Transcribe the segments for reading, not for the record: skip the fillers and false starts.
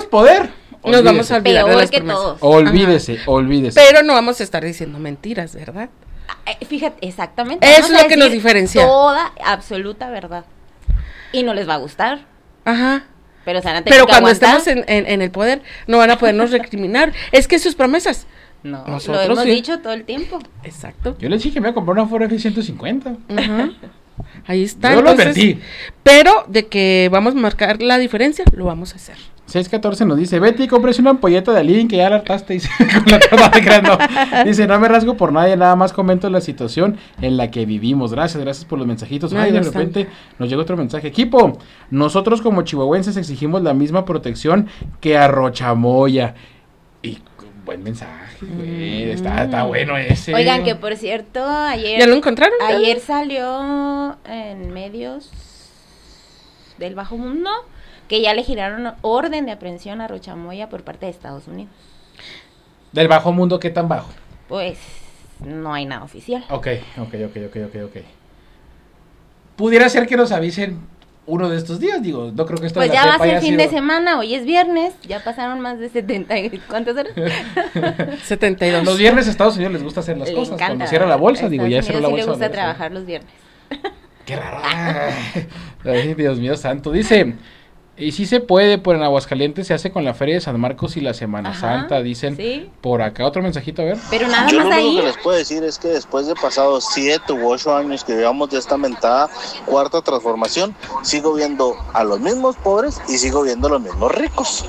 poder, nos vamos a olvidar de Peor las que promesas. todos. Olvídese. Pero no vamos a estar diciendo mentiras, ¿verdad? Fíjate, exactamente. Eso vamos es a lo que nos decir diferencia. Toda, absoluta verdad. Y no les va a gustar, Ajá. pero se van a tener Pero que cuando aguantar. estemos en el poder, no van a podernos recriminar. Es que sus promesas. No, Nosotros lo hemos sí. dicho todo el tiempo. Exacto. Yo le dije que me iba a comprar una Ford F-150. Ajá. Ahí está. Yo lo entonces, advertí. pero de que vamos a marcar la diferencia, lo vamos a hacer. 614 nos dice, Betty, cómprese una ampolleta de Living que ya la hartaste, dice, con la torta de grano. Dice, no me rasgo por nadie, nada más comento la situación en la que vivimos. Gracias por los mensajitos. No, Ay, de no están. repente nos llegó otro mensaje. Equipo, nosotros como chihuahuenses exigimos la misma protección que a Rochamoya. Y buen mensaje, güey, está bueno ese. Oigan, que por cierto, ¿Ya lo encontraron? ayer salió en medios del Bajo Mundo que ya le giraron orden de aprehensión a Rochamoya por parte de Estados Unidos. Del bajo mundo, ¿qué tan bajo? Pues no hay nada oficial. Ok. Pudiera ser que nos avisen uno de estos días, digo, no creo que esto Pues de la ya va a cepa ser haya fin sido- de semana, hoy es viernes, ya pasaron más de 70, ¿cuántas horas? 72. Los viernes a Estados Unidos les gusta hacer las Le cosas. encanta. Cuando cierra la bolsa, digo, ya Estados cierra la Unidos bolsa. sí le gusta ¿verdad? trabajar los viernes. Qué raro. Ay, Dios mío santo. Dice, y si se puede, por en Aguascalientes se hace con la Feria de San Marcos y la Semana Ajá, Santa, dicen. sí. Por acá, otro mensajito, a ver. Pero nada Yo lo más único ahí. que les puedo decir es que después de pasados 7 u 8 años que llevamos de esta mentada cuarta transformación, sigo viendo a los mismos pobres y sigo viendo a los mismos ricos.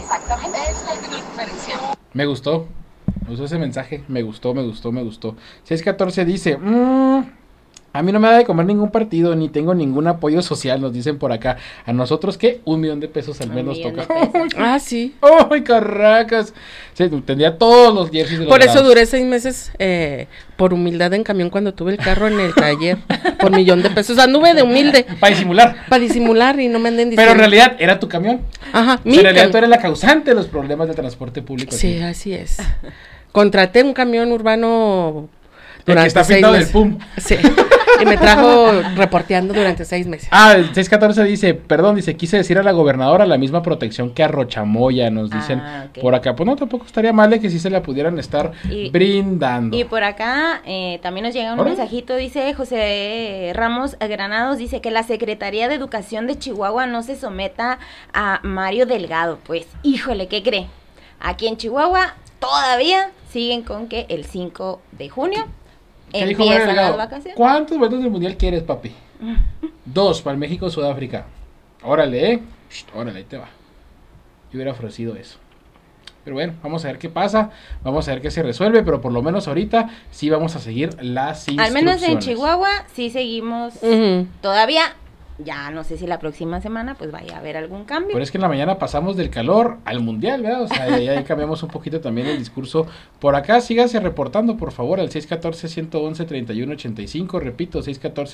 Me gustó ese mensaje, me gustó. 614 dice, a mí no me da de comer ningún partido, ni tengo ningún apoyo social, nos dicen por acá. A nosotros, ¿qué? $1,000,000 al Un menos millón de toca. pesos. Ah, sí. ¡Ay, carracas! Sí, tendría todos los jerseys de los Por eso Bravos. duré 6 meses por humildad en camión cuando tuve el carro en el taller. Por $1,000,000. Anduve de humilde. Para disimular. Para disimular y no me anden Pero diciendo. en realidad era tu camión. Ajá, O sea, en realidad tú eres la causante de los problemas de transporte público. Sí, aquí. así es. Contraté un camión urbano El que durante está 6 pintado del meses. PUM. Sí. Y me trajo reporteando durante 6 meses. Ah, el 614 dice, perdón, dice, quise decir a la gobernadora la misma protección que a Rochamoya, nos dicen Ok. por acá. Pues no, tampoco estaría mal de que sí se la pudieran estar brindando. Y por acá también nos llega un Órale. mensajito, dice José Ramos Granados, dice que la Secretaría de Educación de Chihuahua no se someta a Mario Delgado. Pues, híjole, ¿qué cree? Aquí en Chihuahua todavía siguen con que el 5 de junio ¿Qué dijo Mario empiezan las Delgado? vacaciones. ¿Cuántos boletos del mundial quieres, papi? 2 para el México-Sudáfrica. Órale, órale, ahí te va. Yo hubiera ofrecido eso. Pero bueno, vamos a ver qué pasa, vamos a ver qué se resuelve, pero por lo menos ahorita sí vamos a seguir las Al instrucciones. menos en Chihuahua sí seguimos Ujú. todavía. Ya no sé si la próxima semana pues vaya a haber algún cambio. Pero es que en la mañana pasamos del calor al mundial, ¿verdad? O sea, ahí cambiamos un poquito también el discurso. Por acá, síganse reportando, por favor, al 614-111-3185. Repito,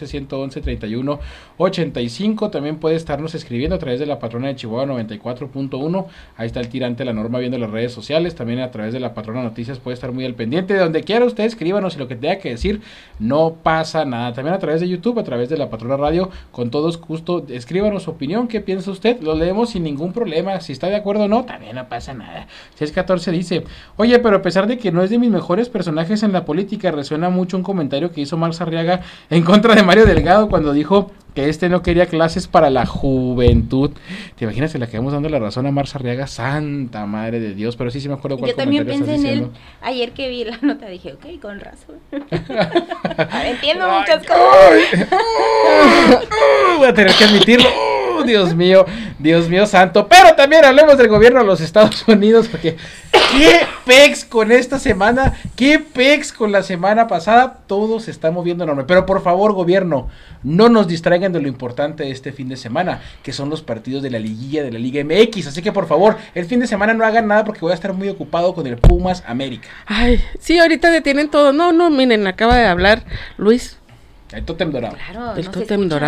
614-111-3185. También puede estarnos escribiendo a través de la patrona de Chihuahua 94.1. Ahí está el tirante, la norma, viendo las redes sociales. También a través de la patrona noticias puede estar muy al pendiente. De donde quiera usted, escríbanos y lo que tenga que decir, no pasa nada. También a través de YouTube, a través de la patrona radio, con todos gusto, escríbanos su opinión, qué piensa usted, lo leemos sin ningún problema, si está de acuerdo o no, también no pasa nada. 614 dice, oye, pero a pesar de que no es de mis mejores personajes en la política, resuena mucho un comentario que hizo Marx Arriaga en contra de Mario Delgado cuando dijo que este no quería clases para la juventud. ¿Te imaginas que le quedamos dando la razón a Marx Arriaga? Santa madre de Dios, pero sí me acuerdo cuál Yo también comentario pensé estás en él diciendo. ayer que vi la nota, dije, ok, con razón. Entiendo Ay, muchas cosas. Voy a tener que admitirlo. Dios mío santo. Pero también hablemos del gobierno de los Estados Unidos, porque qué pex con esta semana, qué pex con la semana pasada, todo se está moviendo enorme. Pero por favor, gobierno, no nos distraigan de lo importante de este fin de semana, que son los partidos de la liguilla de la Liga MX. Así que por favor, el fin de semana no hagan nada porque voy a estar muy ocupado con el Pumas América. Ay, sí, ahorita detienen todo. No, miren, acaba de hablar Luis El tótem dorado. Claro, del no se tótem escucha. dorado.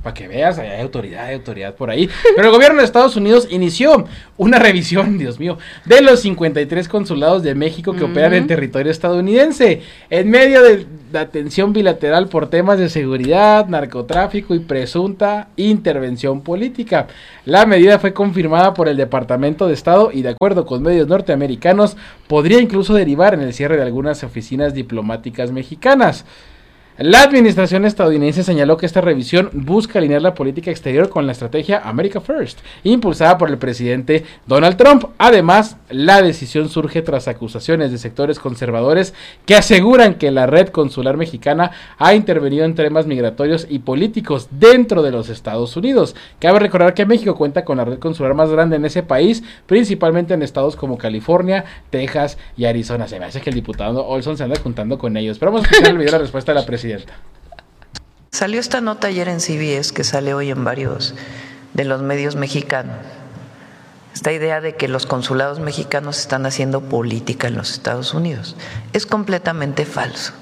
Para que veas, hay autoridad por ahí. Pero el gobierno de Estados Unidos inició una revisión, Dios mío, de los 53 consulados de México que operan en territorio estadounidense, en medio de la tensión bilateral por temas de seguridad, narcotráfico y presunta intervención política. La medida fue confirmada por el Departamento de Estado y, de acuerdo con medios norteamericanos, podría incluso derivar en el cierre de algunas oficinas diplomáticas mexicanas. La administración estadounidense señaló que esta revisión busca alinear la política exterior con la estrategia America First, impulsada por el presidente Donald Trump. Además, la decisión surge tras acusaciones de sectores conservadores que aseguran que la red consular mexicana ha intervenido en temas migratorios y políticos dentro de los Estados Unidos. Cabe recordar que México cuenta con la red consular más grande en ese país, principalmente en estados como California, Texas y Arizona. Se me hace que el diputado Olson se anda juntando con ellos. Pero vamos a escuchar el video de la respuesta de la presidenta. Salió esta nota ayer en CBS, que sale hoy en varios de los medios mexicanos. Esta idea de que los consulados mexicanos están haciendo política en los Estados Unidos es completamente falso.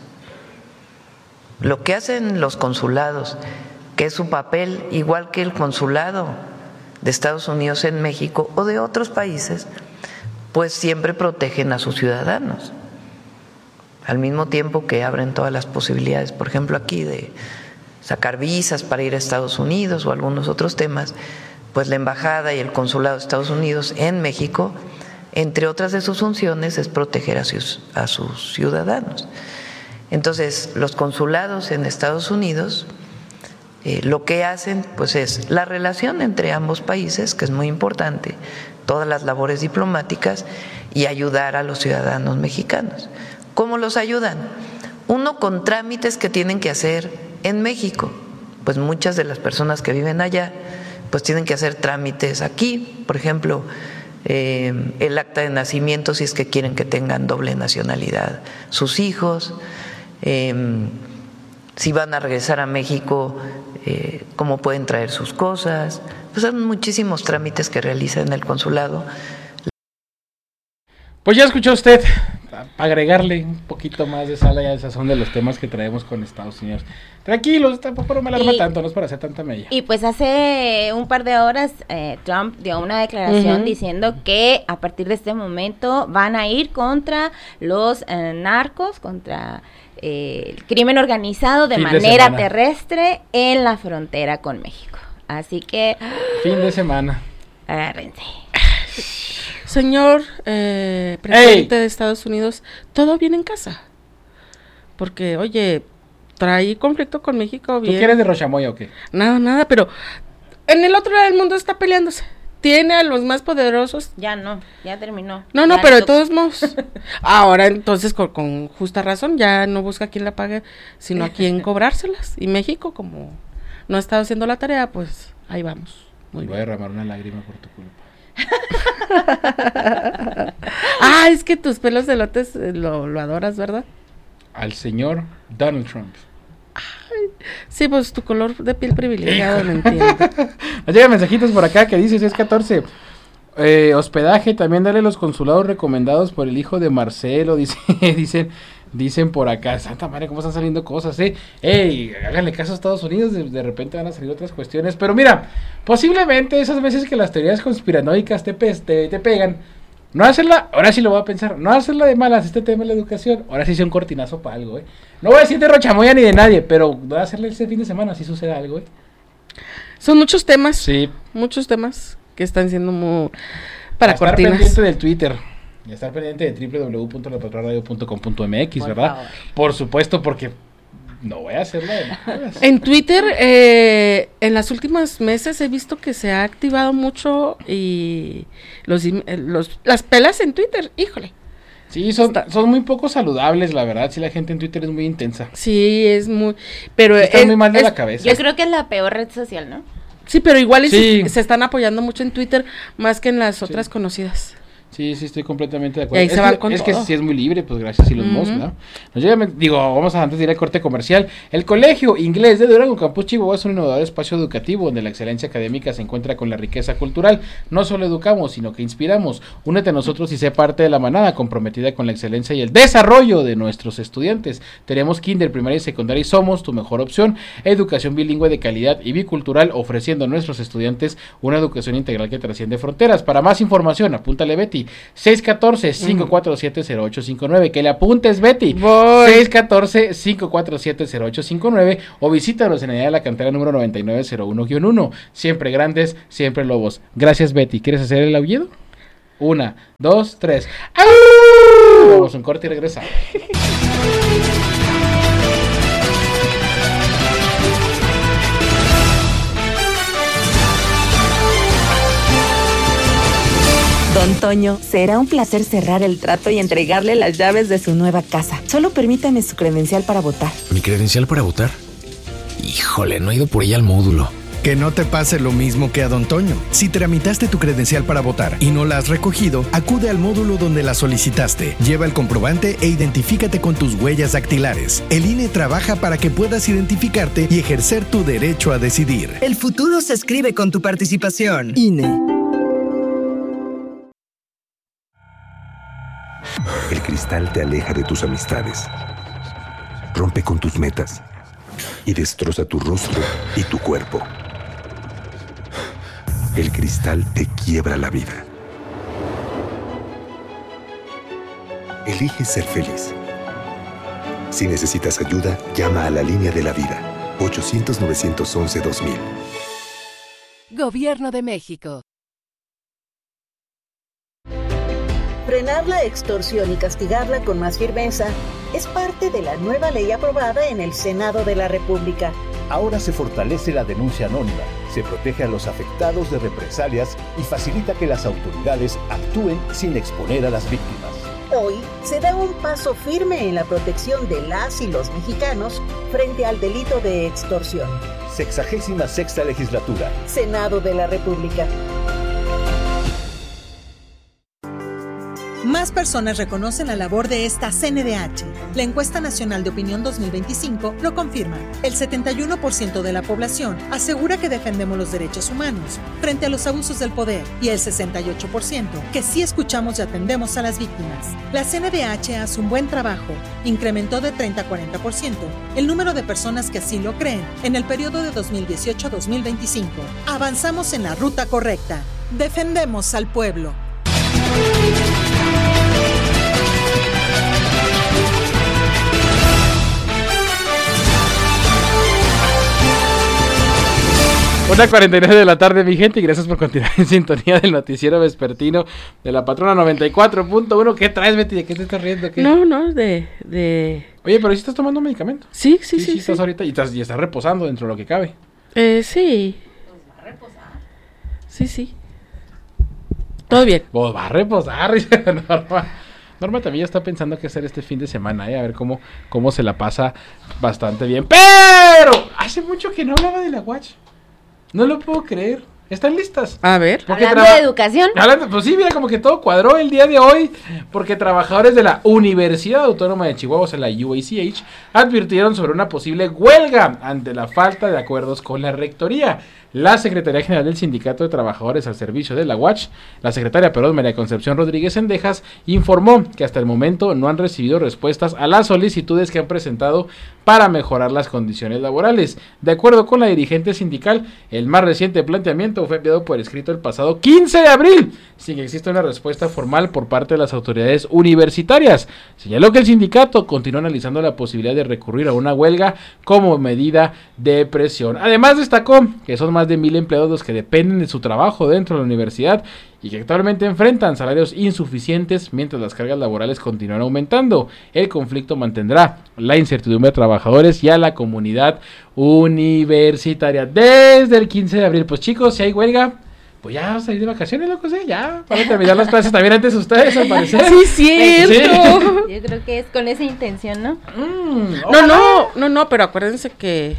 Lo que hacen los consulados, que es su papel igual que el consulado de Estados Unidos en México o de otros países, pues siempre protegen a sus ciudadanos. Al mismo tiempo que abren todas las posibilidades, por ejemplo aquí de sacar visas para ir a Estados Unidos o algunos otros temas, pues la embajada y el consulado de Estados Unidos en México, entre otras de sus funciones, es proteger a sus ciudadanos. Entonces, los consulados en Estados Unidos lo que hacen pues es la relación entre ambos países, que es muy importante, todas las labores diplomáticas y ayudar a los ciudadanos mexicanos. ¿Cómo los ayudan? Uno, con trámites que tienen que hacer en México, pues muchas de las personas que viven allá pues tienen que hacer trámites aquí, por ejemplo, el acta de nacimiento si es que quieren que tengan doble nacionalidad sus hijos, si van a regresar a México, cómo pueden traer sus cosas, pues son muchísimos trámites que realizan en el consulado. Pues ya escuchó usted, para agregarle un poquito más de sal y de sazón de los temas que traemos con Estados Unidos. Tranquilos, tampoco no me alarma tanto, no es para hacer tanta mella. Y pues hace un par de horas Trump dio una declaración diciendo que a partir de este momento van a ir contra los narcos, contra el crimen organizado de manera terrestre en la frontera con México. Así que... Fin de semana. Agárrense. Señor presidente de Estados Unidos, ¿todo bien en casa? Porque, oye, trae conflicto con México. Bien. ¿Tú quieres de Rochamoya o qué? Nada, pero en el otro lado del mundo está peleándose. Tiene a los más poderosos. Ya terminó. No, pero de todos modos. Ahora, entonces, con justa razón, ya no busca a quién la pague, sino a quién cobrárselas. Y México, como no ha estado haciendo la tarea, pues ahí vamos. Voy a derramar una lágrima por tu culpa. Es que tus pelos de lotes lo adoras, ¿verdad? Al señor Donald Trump. Sí, pues tu color de piel privilegiado, lo entiendo. Nos llegan mensajitos por acá que dice 614. Hospedaje, también dale los consulados recomendados por el hijo de Marcelo, dicen por acá. Santa madre, cómo están saliendo cosas, háganle caso a Estados Unidos, de repente van a salir otras cuestiones. Pero mira, posiblemente esas veces que las teorías conspiranoicas te pegan, no hacerla, ahora sí lo voy a pensar, no hacerla de malas, este tema de la educación, ahora sí sea un cortinazo para algo, No voy a decir de Rochamoya ni de nadie, pero voy a hacerle este fin de semana si sucede algo, Son muchos temas. Sí. Muchos temas que están siendo muy para estar cortinas. Pendiente del Twitter. Y estar pendiente de www.lapatrulradio.com.mx, ¿verdad? Favor. Por supuesto, porque no voy a hacerlo de malas. En Twitter, en las últimas meses he visto que se ha activado mucho y las pelas en Twitter, híjole. Sí, son muy poco saludables, la verdad. Sí, la gente en Twitter es muy intensa. Sí, es muy... Pero está muy mal de la cabeza. Yo creo que es la peor red social, ¿no? Sí, pero igual se están apoyando mucho en Twitter más que en las otras conocidas. Sí, estoy completamente de Y acuerdo. ahí se van con es que todo. sí es muy libre, pues gracias Elon Musk, ¿no? Nos llega, vamos a antes de ir al corte comercial. El Colegio Inglés de Durango Campus Chihuahua es un innovador espacio educativo donde la excelencia académica se encuentra con la riqueza cultural. No solo educamos, sino que inspiramos. Únete a nosotros y sé parte de la manada comprometida con la excelencia y el desarrollo de nuestros estudiantes. Tenemos kinder, primaria y secundaria y somos tu mejor opción. Educación bilingüe de calidad y bicultural, ofreciendo a nuestros estudiantes una educación integral que trasciende fronteras. Para más información, apúntale Betty, 614-547-0859, que le apuntes Betty, 614-547-0859, o visítanos en la de la cantera número 9901-1, siempre grandes, siempre lobos. Gracias Betty, ¿quieres hacer el aullido? 1, 2, 3. Vamos a un corte y regresamos. Don Toño, será un placer cerrar el trato y entregarle las llaves de su nueva casa. Solo permítame su credencial para votar. ¿Mi credencial para votar? Híjole, no he ido por ella al módulo. Que no te pase lo mismo que a Don Toño. Si tramitaste tu credencial para votar y no la has recogido, acude al módulo donde la solicitaste. Lleva el comprobante e identifícate con tus huellas dactilares. El INE trabaja para que puedas identificarte y ejercer tu derecho a decidir. El futuro se escribe con tu participación. INE. El cristal te aleja de tus amistades, rompe con tus metas y destroza tu rostro y tu cuerpo. El cristal te quiebra la vida. Elige ser feliz. Si necesitas ayuda, llama a la línea de la vida, 800-911-2000. Gobierno de México. Frenar la extorsión y castigarla con más firmeza es parte de la nueva ley aprobada en el Senado de la República. Ahora se fortalece la denuncia anónima, se protege a los afectados de represalias y facilita que las autoridades actúen sin exponer a las víctimas. Hoy se da un paso firme en la protección de las y los mexicanos frente al delito de extorsión. 66ª legislatura. Senado de la República. Más personas reconocen la labor de esta CNDH. La encuesta nacional de opinión 2025 lo confirma. El 71% de la población asegura que defendemos los derechos humanos frente a los abusos del poder y el 68% que sí escuchamos y atendemos a las víctimas. La CNDH hace un buen trabajo. Incrementó de 30 a 40% el número de personas que así lo creen en el periodo de 2018 a 2025. Avanzamos en la ruta correcta. Defendemos al pueblo. 1:49 de la tarde, mi gente, y gracias por continuar en sintonía del noticiero vespertino de la Patrona 94.1. ¿Qué traes, Betty? ¿De qué te estás riendo? ¿Qué? No, de... Oye, pero ¿sí estás tomando medicamento? Sí. Estás ahorita y estás reposando dentro de lo que cabe. Sí. Pues va a reposar. Sí. Todo bien. Pues va a reposar, Norma también ya está pensando qué hacer este fin de semana, a ver cómo se la pasa bastante bien. Pero hace mucho que no hablaba de la Watch. No lo puedo creer. ¿Están listas? A ver. Hablando de educación. Pues sí, mira, como que todo cuadró el día de hoy, porque trabajadores de la Universidad Autónoma de Chihuahua, o sea, la UACH, advirtieron sobre una posible huelga ante la falta de acuerdos con la rectoría. La Secretaría General del Sindicato de Trabajadores al Servicio de la UACH, la secretaria María Concepción Rodríguez Sendejas, informó que hasta el momento no han recibido respuestas a las solicitudes que han presentado para mejorar las condiciones laborales. De acuerdo con la dirigente sindical, el más reciente planteamiento fue enviado por escrito el pasado 15 de abril, sin que exista una respuesta formal por parte de las autoridades universitarias. Señaló que el sindicato continúa analizando la posibilidad de recurrir a una huelga como medida de presión. Además destacó que son más de 1,000 empleados los que dependen de su trabajo dentro de la universidad y que actualmente enfrentan salarios insuficientes mientras las cargas laborales continúan aumentando. El conflicto mantendrá la incertidumbre a trabajadores y a la comunidad universitaria desde el 15 de abril. Pues chicos, si hay huelga, pues ya vamos a ir de vacaciones, locos, ya para terminar las clases también antes ustedes, al parecer. Sí, cierto. Sí. Yo creo que es con esa intención, ¿no? No, pero acuérdense que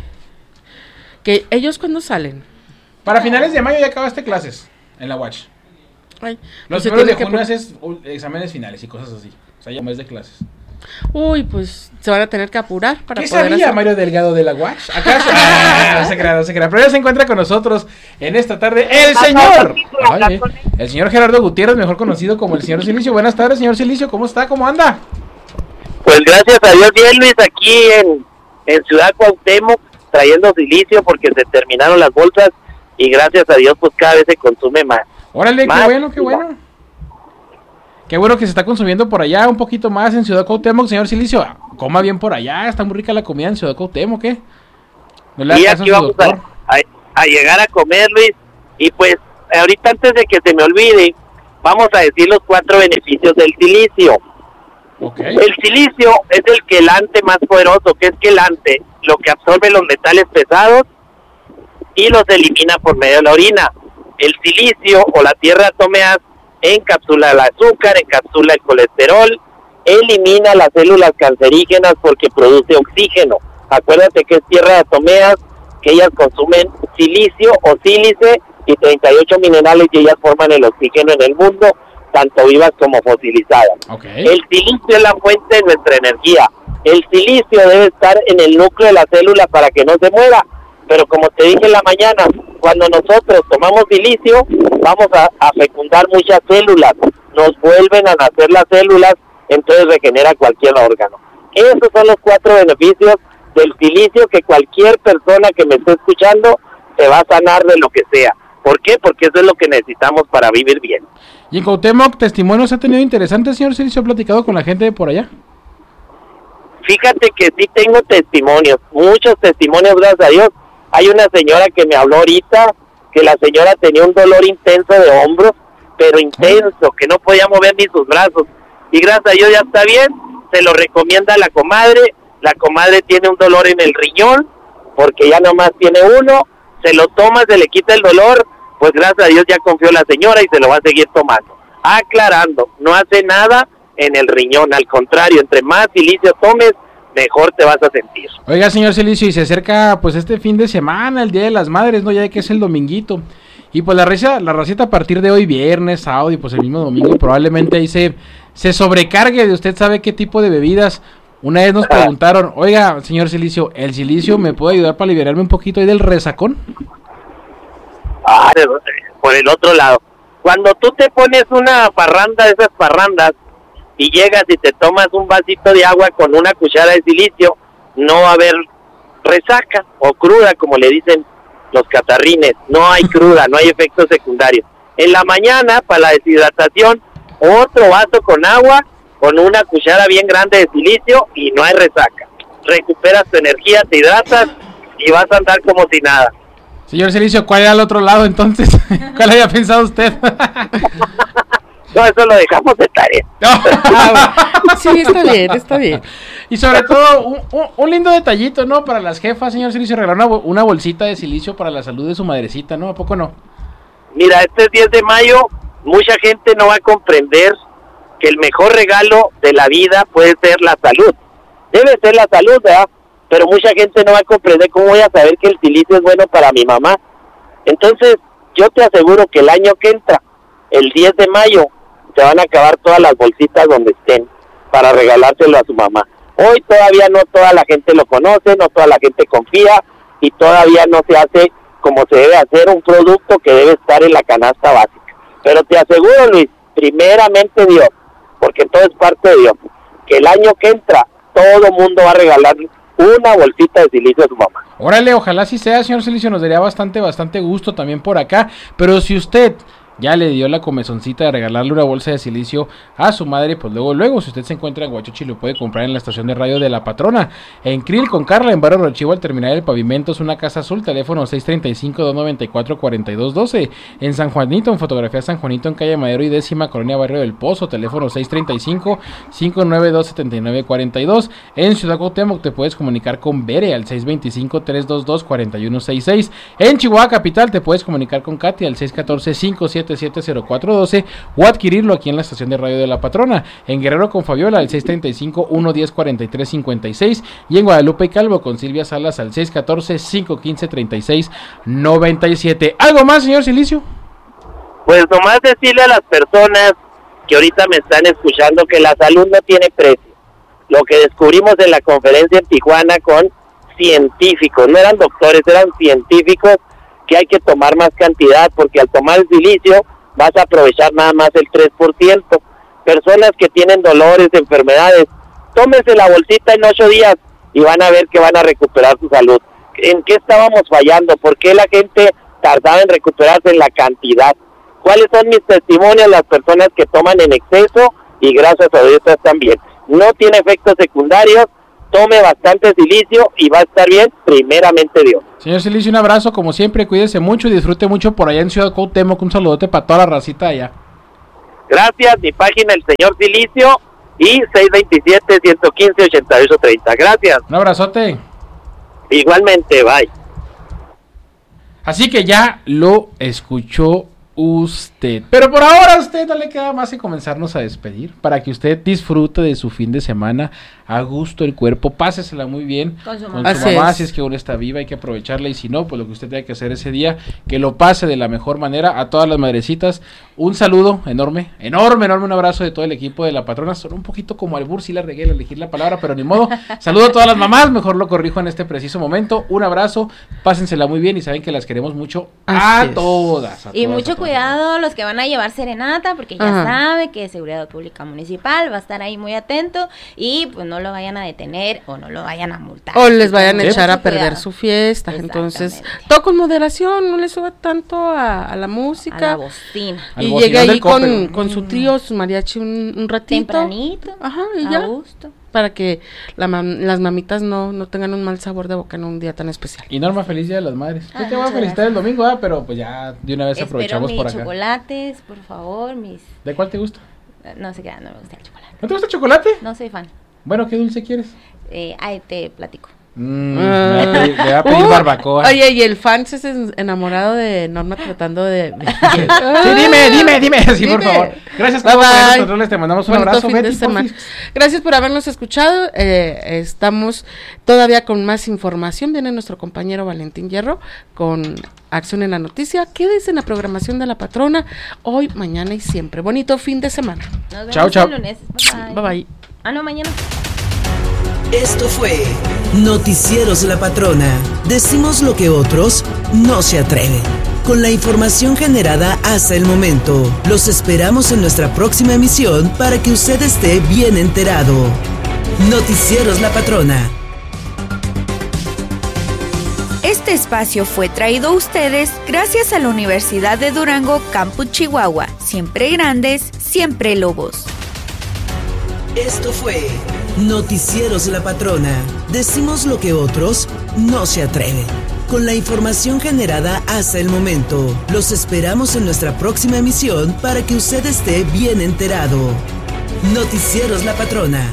ellos cuando salen. Para finales de mayo ya acabaste clases en la Watch. Ay, Los pues se primeros de tiene que junio haces exámenes finales y cosas así. O sea, ya un mes de clases. Uy, pues se van a tener que apurar para ¿Qué poder sabía hacer. Mario Delgado de la Watch? ¿Acaso? No se crea, no se crea. Pero ya se encuentra con nosotros en esta tarde el señor. Oye, el señor Gerardo Gutiérrez, mejor conocido como el señor Silicio. Buenas tardes, señor Silicio. ¿Cómo está? ¿Cómo anda? Pues gracias a Dios, bien, Luis, aquí en Ciudad Cuauhtémoc, trayendo silicio porque se terminaron las bolsas y gracias a Dios, pues cada vez se consume más. Órale, qué bueno, qué bueno. Qué bueno que se está consumiendo por allá un poquito más en Ciudad Cuauhtémoc, señor Silicio. Coma bien por allá, está muy rica la comida en Ciudad Cuauhtémoc, ¿qué? No le Y hagas caso aquí a su vamos doctor. a llegar a comer, Luis, y pues ahorita antes de que se me olvide, vamos a decir los 4 beneficios del silicio. Okay. El silicio es el quelante más poderoso. ¿Qué es quelante? Lo que absorbe los metales pesados y los elimina por medio de la orina. El silicio o la tierra de atomeas encapsula el azúcar, encapsula el colesterol, elimina las células cancerígenas porque produce oxígeno. Acuérdate que es tierra de atomeas, que ellas consumen silicio o sílice y 38 minerales y ellas forman el oxígeno en el mundo, tanto vivas como fosilizadas. Okay. El silicio es la fuente de nuestra energía. El silicio debe estar en el núcleo de la célula para que no se muera. Pero como te dije en la mañana, cuando nosotros tomamos silicio, vamos a fecundar muchas células. Nos vuelven a nacer las células, entonces regenera cualquier órgano. Esos son los 4 beneficios del silicio que cualquier persona que me esté escuchando se va a sanar de lo que sea. ¿Por qué? Porque eso es lo que necesitamos para vivir bien. ¿Y en Cuauhtémoc testimonios ha tenido interesantes, señor Silicio? ¿Ha platicado con la gente de por allá? Fíjate que sí tengo testimonios, muchos testimonios, gracias a Dios. Hay una señora que me habló ahorita, que la señora tenía un dolor intenso de hombros, pero intenso, que no podía mover ni sus brazos. Y gracias a Dios ya está bien, se lo recomienda a la comadre tiene un dolor en el riñón, porque ya nomás tiene uno, se lo toma, se le quita el dolor, pues gracias a Dios ya confió la señora y se lo va a seguir tomando. Aclarando, no hace nada en el riñón, al contrario, entre más silicio tomes, mejor te vas a sentir. Oiga, señor Silicio, y se acerca pues este fin de semana, el Día de las Madres, ¿no? Ya que es el dominguito. Y pues la raceta a partir de hoy, viernes, sábado y pues el mismo domingo, probablemente ahí se sobrecargue de usted sabe qué tipo de bebidas. Una vez nos preguntaron, oiga, señor Silicio, ¿el silicio me puede ayudar para liberarme un poquito ahí del resacón? Por el otro lado, cuando tú te pones una parranda de esas parrandas y llegas y te tomas un vasito de agua con una cuchara de silicio, no va a haber resaca o cruda, como le dicen los catarrines. No hay cruda, no hay efectos secundarios. En la mañana, para la deshidratación, otro vaso con agua, con una cuchara bien grande de silicio y no hay resaca. Recuperas tu energía, te hidratas y vas a andar como si nada. Señor Silicio, ¿cuál era el otro lado entonces? ¿Cuál había pensado usted? No, eso lo dejamos de tarea. Sí, está bien. Y sobre todo, un lindo detallito, ¿no? Para las jefas, señor Silicio, regalar una bolsita de silicio para la salud de su madrecita, ¿no? ¿A poco no? Mira, este 10 de mayo, mucha gente no va a comprender que el mejor regalo de la vida puede ser la salud. Debe ser la salud, ¿verdad? Pero mucha gente no va a comprender cómo voy a saber que el silicio es bueno para mi mamá. Entonces, yo te aseguro que el año que entra, el 10 de mayo, se van a acabar todas las bolsitas donde estén para regalárselo a su mamá. Hoy todavía no toda la gente lo conoce, no toda la gente confía y todavía no se hace como se debe hacer un producto que debe estar en la canasta básica. Pero te aseguro, Luis, primeramente Dios, porque todo es parte de Dios, que el año que entra todo mundo va a regalar una bolsita de silicio a su mamá. Órale, ojalá sí sea, señor Silicio, nos daría bastante gusto también por acá, pero si usted ya le dio la comezoncita de regalarle una bolsa de silicio a su madre, pues luego, si usted se encuentra en Huachochi, lo puede comprar en la estación de radio de La Patrona, en Krill con Carla, en Barrio Rochivo, al terminar el pavimento, es una casa azul, teléfono 635-294-4212, en San Juanito, en fotografía San Juanito, en calle Madero y 10ª colonia Barrio del Pozo, teléfono 635-592-7942, en Ciudad Cuauhtémoc te puedes comunicar con Bere al 625-322-4166, en Chihuahua Capital te puedes comunicar con Katy al 614-577-0412 o adquirirlo aquí en la estación de radio de La Patrona, en Guerrero con Fabiola al 635-110-4356 y en Guadalupe y Calvo con Silvia Salas al 614-515-3697. ¿Algo más, señor Silicio? Pues nomás decirle a las personas que ahorita me están escuchando que la salud no tiene precio. Lo que descubrimos en la conferencia en Tijuana con científicos, no eran doctores, eran científicos, que hay que tomar más cantidad, porque al tomar el silicio vas a aprovechar nada más el 3%. Personas que tienen dolores, enfermedades, tómense la bolsita en 8 días y van a ver que van a recuperar su salud. ¿En qué estábamos fallando? ¿Por qué la gente tardaba en recuperarse en la cantidad? ¿Cuáles son mis testimonios? Las personas que toman en exceso y gracias a Dios están bien. No tiene efectos secundarios, tome bastante silicio y va a estar bien, primeramente Dios. Señor Silicio, un abrazo, como siempre, cuídese mucho y disfrute mucho por allá en Ciudad Cuauhtémoc. Un saludote para toda la racita allá. Gracias, mi página El Señor Silicio y 627-115-8830. Gracias. Un abrazote. Igualmente, bye. Así que ya lo escuchó usted. Pero por ahora a usted no le queda más que comenzarnos a despedir para que usted disfrute de su fin de semana a gusto el cuerpo, pásesela muy bien con su mamá, si es que aún está viva, hay que aprovecharla, y si no, pues lo que usted tenga que hacer ese día, que lo pase de la mejor manera. A todas las madrecitas, un saludo enorme, un abrazo de todo el equipo de La Patrona. Son un poquito como albur, sí la regué al elegir la palabra, pero ni modo. Saludo a todas las mamás, mejor lo corrijo en este preciso momento. Un abrazo, pásensela muy bien y saben que las queremos mucho a todas. Y mucho cuidado los que van a llevar serenata, porque ya sabe que Seguridad Pública Municipal va a estar ahí muy atento y pues no lo vayan a detener o no lo vayan a multar. O les vayan a echar a perder su fiesta. Entonces, todo con moderación, no le suba tanto a la música. A la bocina. Y llegue ahí con su trío, su mariachi un ratito. Tempranito. Ajá, y ya. Gusto. Para que las mamitas no tengan un mal sabor de boca en un día tan especial. Y Norma, feliz día de las madres. Yo te voy a felicitar el domingo, pero pues ya de una vez aprovechamos por acá. Chocolates, por favor, ¿De cuál te gusta? No sé qué, no me gusta el chocolate. ¿No te gusta el chocolate? No soy fan. Bueno, ¿qué dulce quieres? Ahí te platico. Le va a pedir barbacoa. Oye, y el fan se es enamorado de Norma tratando de... Sí, dime, sí, por favor. Gracias por nosotros, te mandamos un abrazo. Gracias por habernos escuchado. Estamos todavía con más información. Viene nuestro compañero Valentín Hierro con Acción en la Noticia. Quédense en la programación de La Patrona hoy, mañana y siempre. Bonito fin de semana. Nos vemos el lunes. Bye bye. No, mañana. Esto fue Noticieros La Patrona. Decimos lo que otros no se atreven. Con la información generada hasta el momento. Los esperamos en nuestra próxima emisión para que usted esté bien enterado. Noticieros La Patrona. Este espacio fue traído a ustedes gracias a la Universidad de Durango, Campus Chihuahua. Siempre grandes, siempre lobos. Esto fue Noticieros La Patrona. Decimos lo que otros no se atreven. Con la información generada hasta el momento. Los esperamos en nuestra próxima emisión para que usted esté bien enterado. Noticieros La Patrona.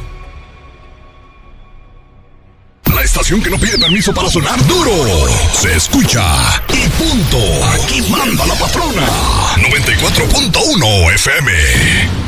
La estación que no pide permiso para sonar duro. Se escucha y punto. Aquí manda La Patrona. 94.1 FM.